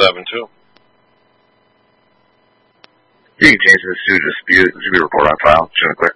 7-2. You can change this to dispute. There should be a report on file. Should have clear.